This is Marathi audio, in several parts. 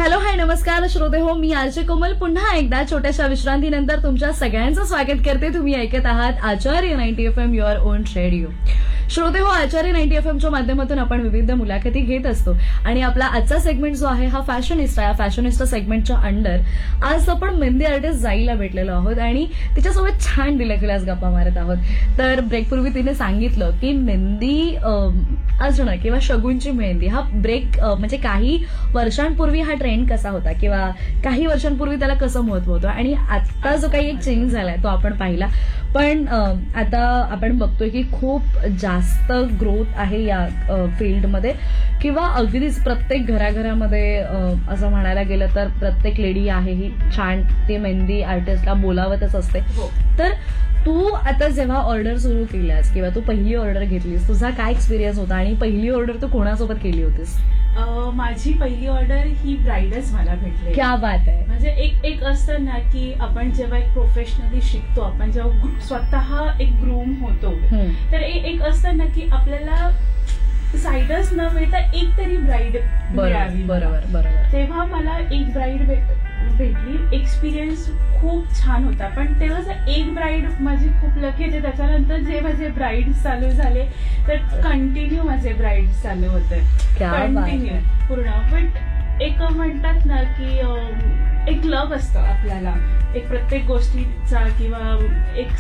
हॅलो हाय नमस्कार श्रोते हो, मी आरजे कोमल पुन्हा एकदा छोट्याशा विश्रांतीनंतर तुमच्या सगळ्यांचं स्वागत करते. तुम्ही ऐकत आहात आचार्य 90 FM युअर ओन रेडिओ. श्रोते हो, आचार्य 90 FMच्या माध्यमातून आपण विविध मुलाखती घेत असतो आणि आपला आजचा सेगमेंट जो आहे हा फॅशनिस्टा. या फॅशनिस्टा सेगमेंटच्या अंडर आज आपण मेहंदी आर्टिस्ट जाईला भेटलेलो आहोत आणि तिच्यासोबत छान दिलखुलास गप्पा मारत आहोत. तर ब्रेकपूर्वी तिने सांगितलं की मेहंदी असणं किंवा शगुनची मेहंदी हा ब्रेक म्हणजे काही वर्षांपूर्वी हा ट्रेंड कसा होता किंवा काही वर्षांपूर्वी त्याला कसं महत्व होतं आणि आता जो काही एक चेंज झालाय तो आपण पाहिला. पण आता आपण बघतोय की खूप जास्त ग्रोथ आहे या फील्डमध्ये किंवा अगदीच प्रत्येक घराघरामध्ये असं म्हणायला गेलं तर प्रत्येक लेडी आहे ही छान ती मेहंदी आर्टिस्टला बोलावतच असते. तर तू आता जेव्हा ऑर्डर सुरू केल्यास किंवा तू पहिली ऑर्डर घेतलीस, तुझा काय एक्सपिरियन्स होता आणि पहिली ऑर्डर तू कोणासोबत केली होतीस? माझी पहिली ऑर्डर ही ब्राईडच मला भेटली. क्या बात आहे. म्हणजे एक असतं ना की आपण जेव्हा एक प्रोफेशनली शिकतो, आपण जेव्हा स्वतः एक ग्रूम होतो, तर एक असतं ना की आपल्याला साईडच न मिळता एक तरी ब्राईड मिळावी. बरोबर. तेव्हा मला एक ब्राईड भेटली. एक्सपिरियन्स खूप छान होता. पण तेव्हा एक ब्राईड माझी खूप लकी होते. त्याच्यानंतर जे माझे ब्राईड चालू झाले तर कंटिन्यू माझे ब्राईड चालू होते, कंटिन्यू पूर्ण. बट एक म्हणतात ना की एक लव असतं आपल्याला एक प्रत्येक गोष्टीचा किंवा एक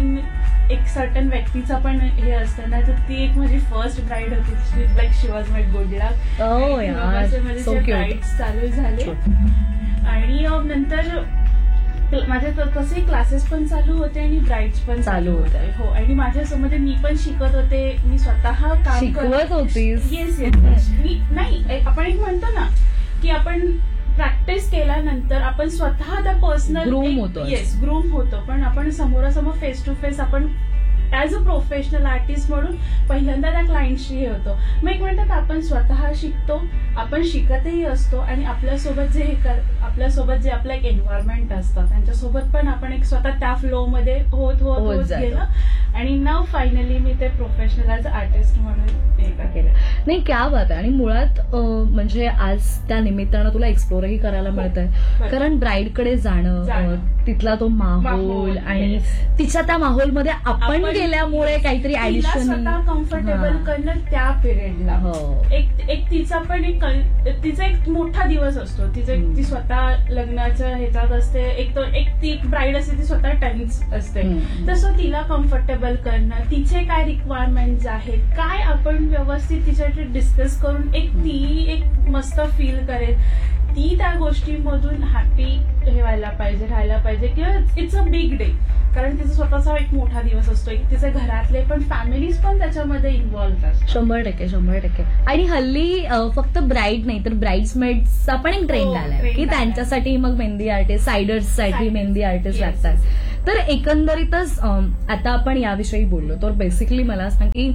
सर्टन व्यक्तीचा पण हे असतं ना. तर ती एक माझी फर्स्ट ब्राईड होती, like she was my good लक. माझे ब्राईड चालू झाले आणि नंतर माझे तसे क्लासेस पण चालू होते आणि ब्राईड्स पण चालू होते. हो, आणि माझ्यासोबत मी पण शिकत होते. मी स्वतः काम शिकवत होतीस? येस. मी नाही, आपण एक म्हणतो ना की आपण प्रॅक्टिस केल्यानंतर आपण स्वतः आता पर्सनल ग्रूम होतो. येस, ग्रूम होतो. पण आपण समोरासमोर फेस टू फेस आपण ऍज अ प्रोफेशनल आर्टिस्ट म्हणून पहिल्यांदा त्या क्लायंटशी हे होतो. मग एक म्हणतात आपण स्वतः शिकतो, आपण शिकतही असतो आणि आपल्यासोबत जे आपलं एक एन्व्हायरमेंट असतं त्यांच्यासोबत पण आपण एक स्वतः त्या फ्लो मध्ये होत गेलं आणि नाव फायनली मी ते प्रोफेशनल ऍज आर्टिस्ट म्हणून केलं. नाही, क्या बात आहे. आणि मुळात म्हणजे आज त्या निमित्तानं तुला एक्सप्लोरही करायला मिळतंय, कारण ब्राईडकडे जाणं, तिथला तो माहोल आणि तिच्या त्या माहोलमध्ये आपण गेल्यामुळे काहीतरी ऍडिशन स्वतः कम्फर्टेबल करणं त्या पिरियडला एक तिचा पण तिचा एक मोठा दिवस असतो. ती स्वतः लग्नाच्या ह्याच्यात असते. एक ती ब्राईड असते, ती स्वतः टेन्स असते. तसं तिला कम्फर्टेबल करणं, तिचे काय रिक्वायरमेंट्स आहेत, काय आपण व्यवस्थित तिच्याकडे डिस्कस करून ती एक मस्त फील करेल, ती त्या गोष्टीमधून हॅपी राहायला पाहिजे किंवा इट्स अ बिग डे. कारण तिचा स्वतःचा एक मोठा दिवस असतो. तिचे घरातले पण फॅमिलीज पण त्याच्यामध्ये इन्व्हॉल्व्ह असतात. 100%. आणि हल्ली फक्त ब्राईड नाही तर ब्राईड्समेड्सचा पण एक ट्रेंड आलाय की त्यांच्यासाठी मग मेहंदी आर्टिस्ट, सायडर्ससाठी मेहंदी आर्टिस्ट लागतात. तर एकंदरीतच आता आपण याविषयी बोललो तर बेसिकली मला सांग की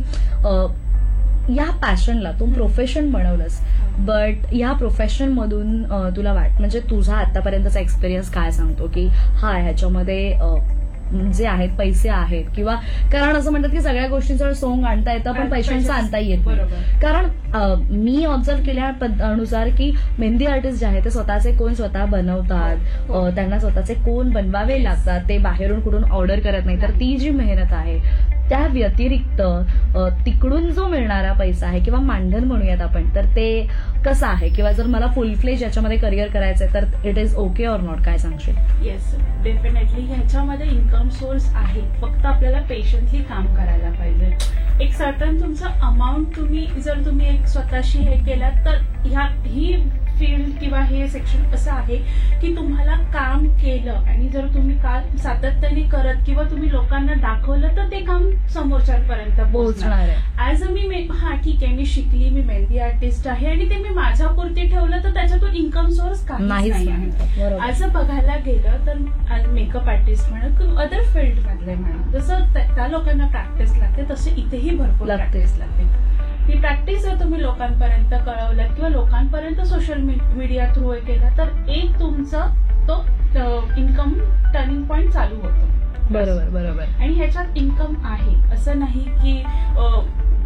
या पॅशनला तू प्रोफेशन बनवलंस, बट या प्रोफेशन मधून तुला म्हणजे तुझा आतापर्यंतचा एक्सपिरियन्स काय सांगतो की हा ह्याच्यामध्ये जे आहेत पैसे आहेत किंवा कारण असं म्हणतात की सगळ्या गोष्टींचं सोंग आणता येतं पण पैशांचं आणता येत नाही. कारण मी ऑब्झर्व केल्यानुसार की मेहंदी आर्टिस्ट जे आहेत ते स्वतःचे कोण स्वतः बनवतात, त्यांना स्वतःचे कोण बनवावे लागतात, ते बाहेरून कुठून ऑर्डर करत नाही. तर ती जी मेहनत आहे त्या व्यतिरिक्त तिकडून जो मिळणारा पैसा आहे किंवा मानधन म्हणूयात आपण, तर ते कसं आहे किंवा जर मला फुल फ्लेज याच्यामध्ये करिअर करायचंय तर it is okay or not, काय सांगशील? येस, डेफिनेटली ह्याच्यामध्ये इन्कम सोर्स आहे. फक्त आपल्याला पेशंटली काम करायला पाहिजे. एक सर्टन तुमचं अमाऊंट जर तुम्ही एक स्वतःशी हे केलं तर ही फील्ड किंवा हे सेक्शन असं आहे की तुम्हाला काम केलं आणि जर तुम्ही काम सातत्याने करत किंवा तुम्ही लोकांना दाखवलं तर ते काम समोरच्यांपर्यंत पोहोचणार आहे. ऍज अ ठीक आहे, मी शिकली, मी मेहंदी आर्टिस्ट आहे आणि ते मी माझ्यापुरती ठेवलं तर त्याच्यातून इन्कम सोर्स काही नाही आहे. ऍज अ बघायला गेलं तर मेकअप आर्टिस्ट म्हणा किंवा अदर फील्ड मधले म्हणा, जसं त्या लोकांना प्रॅक्टिस लागते तसे इथेही भरपूर प्रॅक्टिस लागते. ती प्रॅक्टिस जर तुम्ही लोकांपर्यंत कळवलं किंवा लोकांपर्यंत सोशल मीडिया थ्रू हे केलं तर एक तुमचं तो इन्कम टर्निंग पॉइंट चालू होतो. बरोबर. आणि ह्याच्यात इन्कम आहे असं नाही की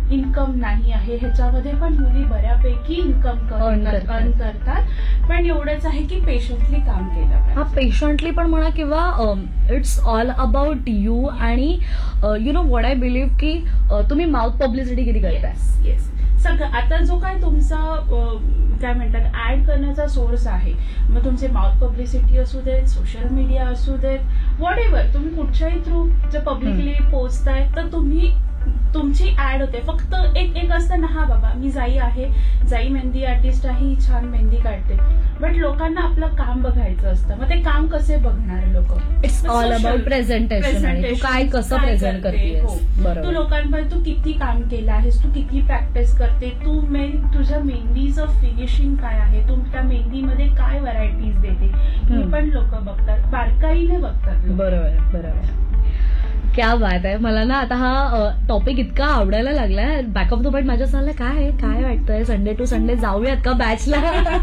इन्कम नाही आहे, ह्याच्यामध्ये पण मुली बऱ्यापैकी इन्कम Earn करतात. अर्न करतात. पण एवढंच आहे की पेशंटली काम केलं हा पाहिजे. पेशंटली पण म्हणा किंवा इट्स ऑल अबाउट यू. आणि you know what I believe की तुम्ही माउथ पब्लिसिटी किती करताय. येस सगळं आता जो काय तुमचा काय म्हणतात ऍड करण्याचा सोर्स आहे, मग तुमचे माउथ पब्लिसिटी असू देत, सोशल मीडिया असू देत, व्हॉट एव्हर तुम्ही कुठच्याही थ्रू जे पब्लिकली पोहोचताय तर तुम्ही तुमची ऍड होते. फक्त एक असतं ना, हा बाबा मी जाई मेहंदी आर्टिस्ट आहे, ही छान मेहंदी काढते, बट लोकांना आपलं काम बघायचं असतं. मग ते काम कसे बघणार लोक. इट्स ऑल अबाउट प्रेझेंटेशन आणि तू काय कसं प्रेझेंट करतेस. तू बरोबर. लोकांपर्यंत तू किती काम केलं आहेस, तू किती प्रॅक्टिस करते, तू तुझ्या मेहंदीचं फिनिशिंग काय आहे, तू त्या मेहंदीमध्ये काय व्हरायटीज देते, हे पण लोक बघतात, बारकाईने बघतात लोक. बरोबर बरोबर. क्या बात आहे. मला ना आता हा टॉपिक इतका आवडायला लागलाय. बॅक ऑफ द बट माझ्या चाललंय काय वाटतंय संडे टू संडे जाऊयात का बॅचला.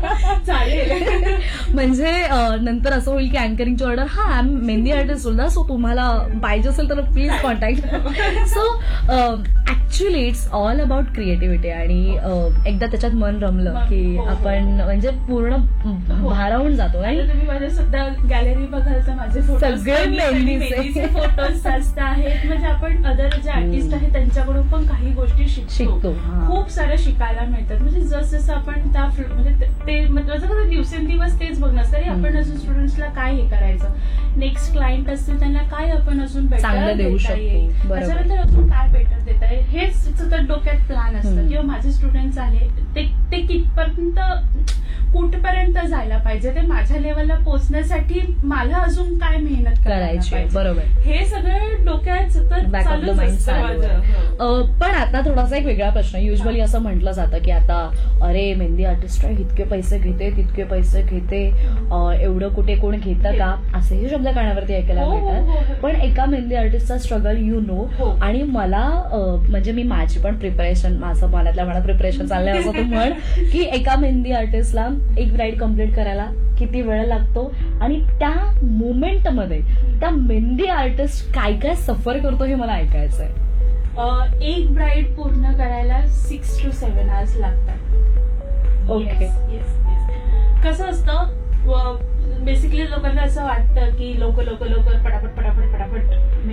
चालेल. म्हणजे नंतर असं होईल की अँकरिंगची ऑर्डर, हा मेहंदी आर्टिस्ट बोलता, सो तुम्हाला पाहिजे असेल तर please contact. So actually it's all about creativity. आणि एकदा त्याच्यात मन रमलं की आपण म्हणजे पूर्ण भारावून जातो. आणि तुम्ही माझ्या सुद्धा गॅलरी बघाल तर माझे फोटो सगळे मेहंदीचे फोटोज जास्त आहेत. म्हणजे आपण अदर जे आर्टिस्ट आहेत त्यांच्याकडून पण काही गोष्टी शिकतो. खूप साऱ्या शिकायला मिळतात. म्हणजे जसं आपण त्या म्हणजे ते म्हणजे दिवसेंदिवस तेच बघणार तरी आपण अजून स्टुडंट्सला काय हे करायचं, नेक्स्ट क्लायंट असतील त्यांना काय आपण अजून चांगलं देऊ शकतो. त्याच्यानंतर अजून काय बेटर देता येईल हेच सतत डोक्यात प्लॅन असतं. किंवा माझे स्टुडंट्स आले ते कितपर्यंत कुठपर्यंत जायला पाहिजे, ते माझ्या लेवलला पोहोचण्यासाठी मला अजून काय मेहनत करायची. बरोबर. हे सगळं डोक्यात सतत चालूच असतं माझं. पण आता थोडासा एक वेगळा प्रश्न. युजली असं म्हटलं जातं की आता अरे मेहंदी आर्टिस्ट आहे, इतके पैसे घेते तितके पैसे घेते, एवढं कुठे कोण घेतं का, असेही शब्द कानावरती ऐकायला मिळतात. पण एका मेहंदी आर्टिस्टचा स्ट्रगल यू नो. आणि मला म्हणजे मी माझी पण प्रिपरेशन, माझं मनातल्या मनात प्रिपरेशन चाललंय असं तू म्हण की एका मेहंदी आर्टिस्टला एक ब्राईड कम्प्लीट करायला किती वेळ लागतो आणि त्या मोमेंटमध्ये त्या मेहंदी आर्टिस्ट काय काय सफर करतो हे मला ऐकायचंय. एक ब्राईड पूर्ण करायला 6 to 7 hours लागतात. ओके. कसं असतं बेसिकली लोकांना असं वाटतं की लवकर पटापट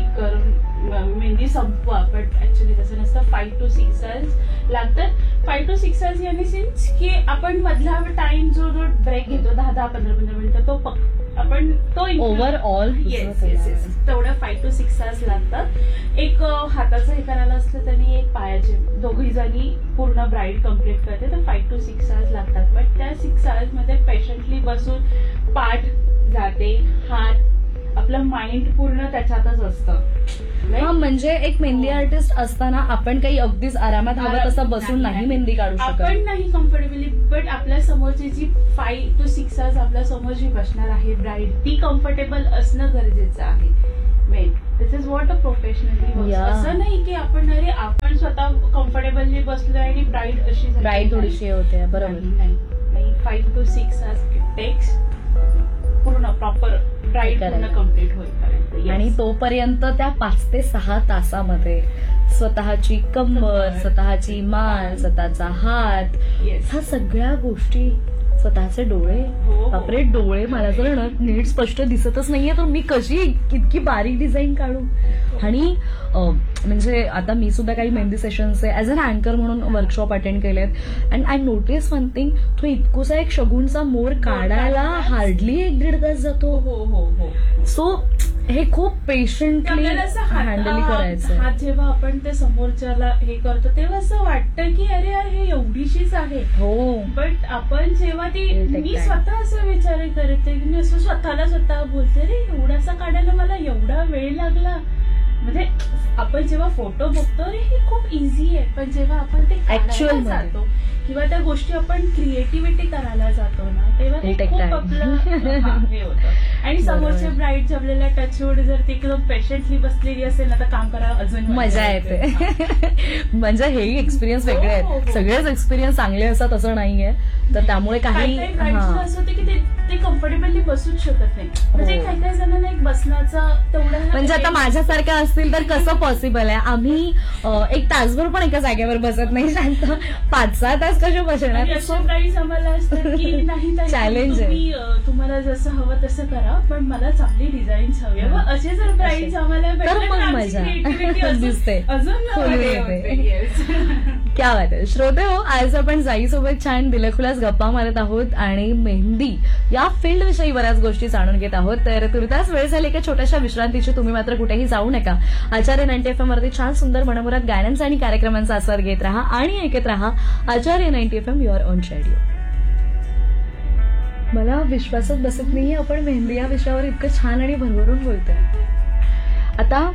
मेहंदी संपवा, बट ऍक्च्युली तसं नसतं. 5 to 6 hours लागतात. 5 to 6 hours याने सिन्स की आपण मधला टाइम जो ब्रेक घेतो 10-15 मिनिटं तो आपण तो ओव्हरऑल तेवढं 5 to 6 hours लागतात. एक हाताचं हे करायला असलं तरी एक पायाचे दोघी जणी पूर्ण ब्राईड कम्प्लीट करते तर 5 to 6 hours लागतात. बट त्या 6 hours मध्ये पेशंटली बसून पाठ जाते, हात, आपलं माइंड पूर्ण त्याच्यातच असतं. हा म्हणजे एक मेहंदी आर्टिस्ट असताना आपण काही अगदीच आरामात हवं तसं बसून नाही मेहंदी काढू शकत. आपण नाही कम्फर्टेबली, बट आपल्या समोरची जी 5 to 6 hours आपल्या समोर जी बसणार आहे ब्राईड ती कम्फर्टेबल असणं गरजेचं आहे. Main this is what a professionally. असं नाही की आपण स्वतः कम्फर्टेबली बसलोय आणि ब्राईड अशी ब्राईड थोडीशी होते. बरोबर. नाही 5 to 6 hours टेक्स पूर्ण प्रॉपर ब्राईड पूर्ण कम्प्लीट होईपर्यंत. आणि तोपर्यंत त्या 5 ते 6 तासामध्ये स्वतःची कंबर, स्वतःची मान, स्वतःचा हात, ह्या सगळ्या गोष्टी, स्वतःचे डोळे. बापरे, डोळे मला जर नीट स्पष्ट दिसतच नाहीये तर मी कशी इतकी बारीक डिझाईन काढू. आणि म्हणजे आता मी सुद्धा काही मेहंदी सेशन्स ऍज अन अँकर म्हणून वर्कशॉप अटेंड केलेत and I notice one thing, तो इतकोसा एक शगुनचा मोर काढायला हार्डली 1-1.5 तास जातो. सो हे खूप पेशंटली हँडल करायचं. हात जेव्हा आपण ते समोरच्याला हे करतो तेव्हा असं वाटतं की अरे हे एवढीशीच आहे. हो. बट आपण जेव्हा मी स्वतः असं विचार करते की मी असं स्वतः बोलते रे एवढासा काढायला मला एवढा वेळ लागला. म्हणजे आपण जेव्हा फोटो बघतो रे हे खूप इझी आहे, पण जेव्हा आपण ते ऍक्च्युअल जातो किंवा त्या गोष्टी आपण क्रिएटिव्हिटी करायला जातो ना, तेव्हा हे ते take खूप time. आपलं हे होतं. आणि समोरचे बरोबर. ब्राईड जमलेल्या टचवूड जर ती एकदम पेशंटली बसलेली असेल ना, तर काम करायला अजून मजा येते. म्हणजे हेही एक्सपिरियन्स वेगळे हो, आहेत. हो. सगळेच एक्सपिरियन्स चांगले असतात असं नाहीये. तर त्यामुळे काही काही ब्राईड्सला हा. असं होतं की ते कम्फर्टेबली बसूच शकत नाही. म्हणजे हो. काही जणांना एक बसण्याचा तेवढा म्हणजे आता माझ्यासारख्या असतील तर कसं पॉसिबल आहे? आम्ही एक तासभर पण एका जागेवर बसत नाही शांत. 5-6 तास कसे बसणार? आणि अशा प्राईस आम्हाला असतात की नाही ताई, Challenge आहे. तुम्ही तुम्हाला जसं हवं तसं करा, पण मला चांगली डिझाईन्स हवी आहे. मग असे जर प्राईस असे. आम्हाला तर भेटले मग तर आमची मजा creativity दिसते. अजून फुलून हे येते. होते. Yes. क्या बात आहे. श्रोते हो, आज आपण जाईसोबत छान दिलखुलास गप्पा मारत आहोत आणि मेहंदी या फील्ड विषयी बऱ्याच गोष्टी जाणून घेत आहोत. तर तुर्तास वेळ झाली एका छोट्याशा विश्रांतीची. तुम्ही मात्र कुठेही जाऊ नका. आचार्य 90 FM वरती छान सुंदर मनमुराद गाण्यांचा आणि कार्यक्रमांचा आस्वाद घेत राहा आणि ऐकत राहा आचार्य 90 FM युअर ओन रेडिओ. मला विश्वासच बसत नाहीये आपण मेहंदी या विषयावर इतकं छान आणि भरभरून बोलतोय. आता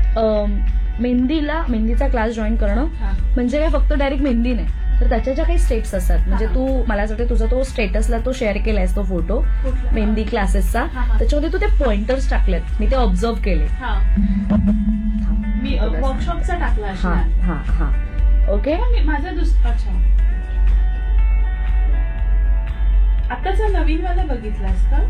मेहंदीचा क्लास जॉईन करणं हा. म्हणजे काय फक्त डायरेक्ट मेहंदी नाही, तर त्याच्या ज्या काही स्टेप्स असतात. म्हणजे तू मला असं वाटतं तुझा तो स्टेटसला तो शेअर केलायस तो फोटो कुठला? मेहंदी क्लासेसचा, हा, हा. त्याच्यामध्ये तू ते पॉइंटर्स टाकलेत, मी ते ऑब्झर्व केले. हा. मी वर्कशॉपचा टाकला हा असणार. हा हा ओके. माझा अच्छा, आताचा नवीन वाला बघितलास का?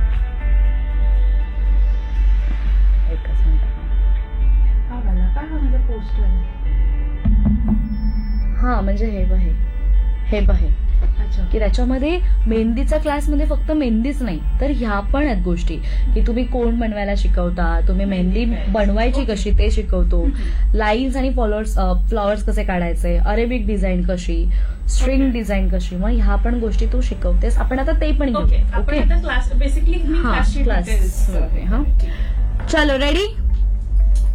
एकच मिनिट. हा वाला का? हा माझा पोस्ट वाला. हा म्हणजे हे बहे अच्छा. की त्याच्यामध्ये मेहंदीचा क्लासमध्ये फक्त मेहंदीच नाही तर ह्या पण आहेत गोष्टी की तुम्ही कोण बनवायला शिकवता, तुम्ही मेहंदी बनवायची कशी ते शिकवतो, लाईन्स आणि फ्लॉवर्स कसे काढायचे, अरेबिक डिझाईन कशी, स्ट्रिंग डिझाईन कशी, मग ह्या पण गोष्टी तू शिकवतेस. आपण आता ते पण ओके, घेऊ. आपण ओके आता क्लास बेसिकली हा क्लास. हा चलो रेडी.